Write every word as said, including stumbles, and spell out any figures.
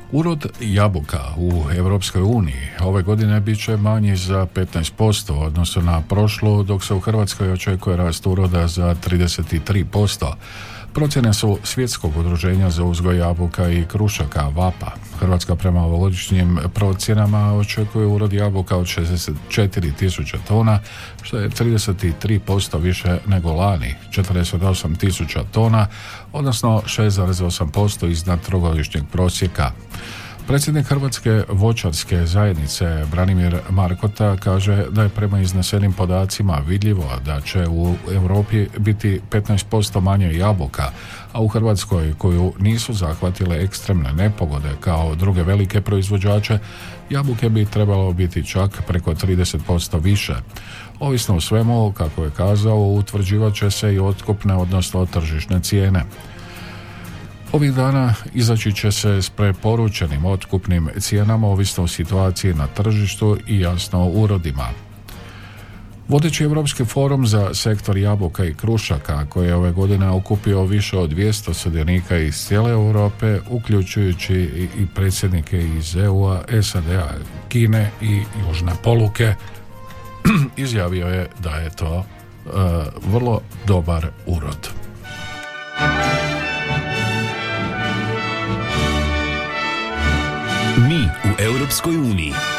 Urod jabuka u Europskoj uniji ove godine bit će manji za petnaest posto odnosno na prošlu, dok se u Hrvatskoj očekuje rast uroda za trideset tri posto. Procjene su Svjetskog udruženja za uzgoj jabuka i krušaka vapa. Hrvatska prema ovogodišnjim procjenama očekuje urod jabuka od šezdeset četiri tisuće tona, što je trideset tri posto više nego lani, četrdeset osam tisuća tona, odnosno šest zarez osam posto iznad trogodišnjeg prosjeka. Predsjednik Hrvatske voćarske zajednice Branimir Markota kaže da je prema iznesenim podacima vidljivo da će u Europi biti petnaest posto manje jabuka, a u Hrvatskoj, koju nisu zahvatile ekstremne nepogode kao druge velike proizvođače, jabuke bi trebalo biti čak preko trideset posto više. Ovisno o svemu, kako je kazao, utvrđivat će se i otkupne, odnosno tržišne cijene. Ovih dana izaći će se s preporučenim otkupnim cijenama ovisno o situaciji na tržištu i jasno urodima. Vodeći Europski forum za sektor jabuka i krušaka, koji je ove godine okupio više od dvjesto sudionika iz cijele Europe, uključujući i predsjednike iz E U-a, S A D-a, Kine i Južne poluke, izjavio je da je to uh, vrlo dobar urod. Mi u Europskoj uniji.